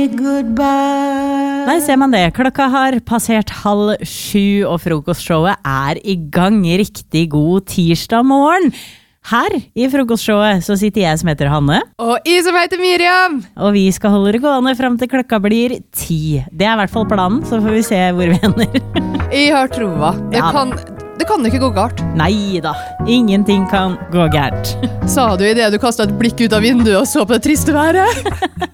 Goodbye. Der ser man det. Klokka har passert 6:30, og frokostshowet i gang. Riktig god tirsdag morgen. Her i frokostshowet så sitter jeg som heter Hanne. Og jeg som heter Miriam. Og vi skal holde det gående frem til klokka blir 10. Det I hvert fall planen, så får vi se hvor vi ender. Jeg har troa. Det kan ikke gå galt. Neida, ingenting kan gå gærent. Sa du I det du kastet et blikk ut av vinduet og så på det triste været?